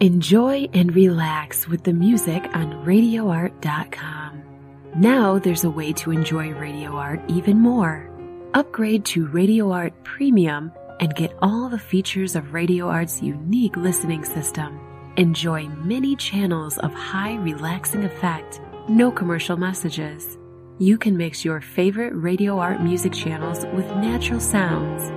Enjoy and relax with the music on RadioArt.com. Now there's a way to enjoy Radio Art even more. Upgrade to Radio Art Premium and get all the features of Radio Art's unique listening system. Enjoy many channels of high relaxing effect, no commercial messages. You can mix your favorite Radio Art music channels with natural sounds